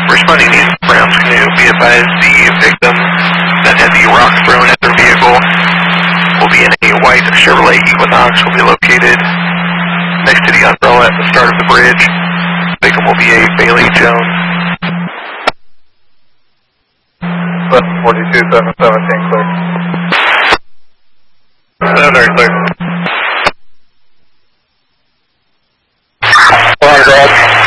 Responding to Brown's canoe, be advised the victim that had the rock thrown at their vehicle will be in a white Chevrolet Equinox, will be located next to the umbrella at the start of the bridge. The victim will be a Bailey Jones. 42, 717, clear. 7 clear. 400 yards.